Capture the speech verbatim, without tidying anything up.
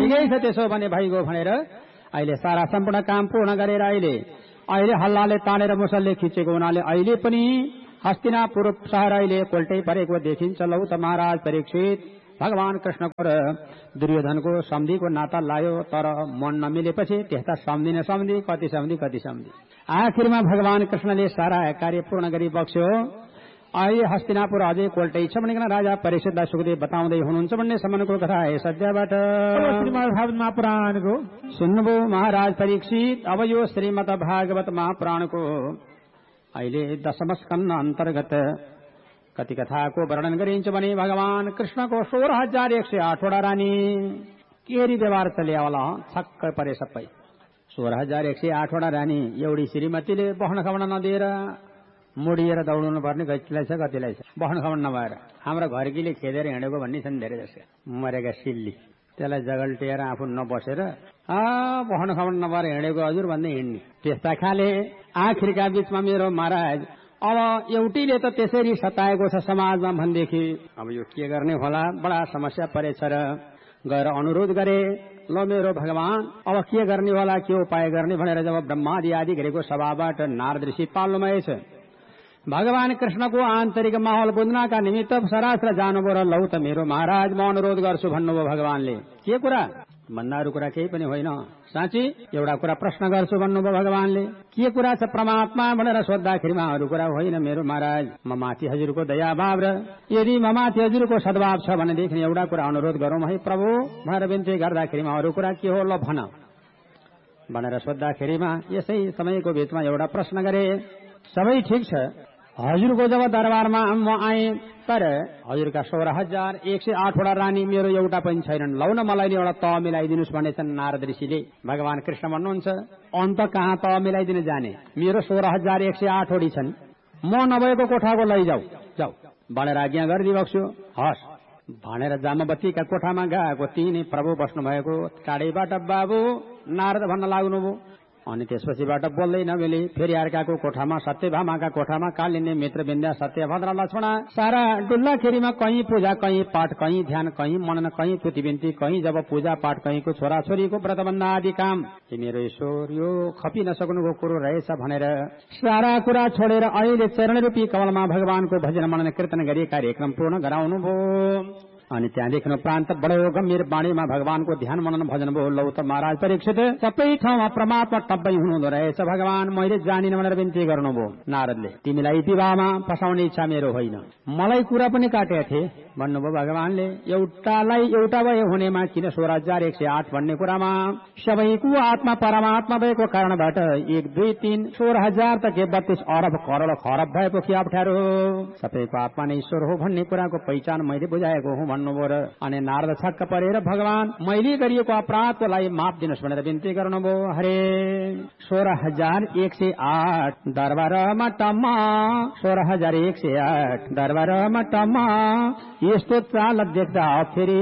ठिकै छ त्यसो भने भइगयो भनेर अहिले सारा सम्पूर्ण काम पूर्ण गरेर अहिले अहिले हल्लाले तानेर मुसलले खिचेको हुनाले अहिले पनि हस्तिनापुर शहर अहिले कोल्टै परेको देखिन्छ। लौ त महाराज परीक्षित भगवान कृष्णको र दुर्योधनको सम्धिको नाता लायो, तर मन नमिलेपछि त्यस्ता सम्धिने सम्धि कति सम्धि कति सम्धि आखिरमा भगवान कृष्णले सारा कार्य पूर्ण गरी बक्स्यो। अहिले हस्तिनापुर अझै कोल्टै छ भनिकन राजा परीक्षितलाई सुखदेव बताउँदै हुनुहुन्छ भन्ने सम्मको कथा है सद्यबाट श्रीमद् भागवत महापुराणको सुन्नुभयो महाराज परीक्षित। अब यो श्रीमद् भागवत महापुराणको अहिले दशम स्कन्द अन्तर्गत कति कथाको वर्णन गरिन्छ भने भगवान कृष्णको सोह्र हजार एक सय आठवटा रानी केरी व्यवहार चल्या होला छक्क परे सबै। सोह्र हजार एक सय आठवटा रानी एउटी श्रीमतीले बस्न खाउन नदिएर मुडिएर दौडनु पर्ने कतिलाई छ कतिलाई छ बस्न खाउन नभएर हाम्रो घरकीले खेदेर हिँडेको भन्ने छन् धेरै जसो मरेका सिल्ली त्यसलाई जगल्टिएर आफू नबसेर आ बस्न खाउन नभएर हिँडेको हजुर भन्दै हिँड्ने त्यस्ता खाले आखिरका बीचमा मेरो महाराज अब एउटीले त त्यसरी सताएको छ समाजमा भनेदेखि अब यो के गर्ने होला, बडा समस्या परेछ र गएर अनुरोध गरे ल मेरो भगवान अब के गर्ने होला, के उपाय गर्ने भनेर जब ब्रह्मादि आदि गरेको सभाबाट नारद ऋषि पाल्नुमै छ। भगवान कृष्णको आन्तरिक माहौल बुझ्नका निमित्त सरास्र जानुभयो र लौ त मेरो महाराज म अनुरोध गर्छु भन्नुभयो भगवानले। के कुरा भन्दा अरू कुरा केही पनि होइन, साँच्ची एउटा कुरा प्रश्न गर्छु भन्नुभयो भगवानले। के कुरा छ परमात्मा भनेर सोद्धाखेरिमा अरू कुरा होइन मेरो महाराज, म माथि हजुरको दयाभाव र यदि म माथि हजुरको सद्भाव छ भनेदेखि एउटा कुरा अनुरोध गरौँ है प्रभु भनेर बिन्ती गर्दाखेरिमा अरू कुरा के हो ल भन भनेर सोद्धाखेरिमा यसै समयको बीचमा एउटा प्रश्न गरे। सबै ठिक छ, हजुरको जब दरबारमा म आए तर हजुरका सोह्र हजार एक सय आठवटा रानी मेरो एउटा पनि छैनन्, लौ न मलाई एउटा त मिलाइदिनुहोस् भनेछन् नारद ऋषिले। भगवान कृष्ण भन्नुहुन्छ अन्त कहाँ त मिलाइदिन जाने, मेरो सोह्र हजार एक सय आठवटी छन्, म नभएको कोठाको लैजाऊ जाऊ भनेर आज्ञा गरिदिबक्छु। हस् भनेर जामवतीका कोठामा गएको तिनी प्रभु बस्नु भएको टाढैबाट बाबु नारद भन्न लाग्नुभयो। अनि त्यसपछिबाट बोल्दै नमिली फेरि अर्काको कोठामा सत्यभामाका कोठामा कालिने मित्र विन्द्या सत्यभद्र लक्ष्मण सारा डुल्लाखेरिमा कहीँ पूजा कहीँ पाठ कहीँ ध्यान कहीँ मनन कहीँ तुति बिन्ती कहीँ जब पूजा पाठ कहीँको छोराछोरीको व्रतबन्ध आदि काम। मेरो ईश्वर यो खपि नसक्नुको कुरो रहेछ भनेर सारा कुरा छोडेर अहिले चरण रूपी कमलमा भगवानको भजन मनन कीर्तन गरी कार्यक्रम पूर्ण गराउनुभयो। अनि त्यहाँदेखि प्रान्त बडो गम्भीर बाणीमा भगवानको ध्यान मनन भजन भयो। लौ त महाराज परीक्षित सबै ठाउँमा परमात्मा टब्बै हुनुहुँदो रहेछ भगवान, मैले जानिन भनेर बिन्ती गर्नुभयो नारदले। तिमीलाई विवाहमा फसाउने इच्छा मेरो होइन, मलाई कुरा पनि काटेका थिए भन्नुभयो भगवानले। एउटालाई एउटा भए हुनेमा किन सोह्र हजार एक सय आठ भन्ने कुरामा सबैको आत्मा परमात्मा भएको कारणबाट एक दुई तीन सोह्र हजार त के बत्तीस अरब करोड खरब भएको के अप्ठ्यारो हो, सबैको आत्मा नै ईश्वर हो भन्ने कुराको पहिचान मैले बुझाएको हुँ भन्नुभयो। र अनि नारद छक्क परेर भगवान मैले गरिएको अपराधलाई माफ दिनुहोस् भनेर बिन्ती गर्नुभयो। हरे सोह्र हजार एक सय आठ दरबारमा टम्मा सोह्र हजार एक सय आठ दरबारमा टम्मा यस्तो चाल देख्दा फेरि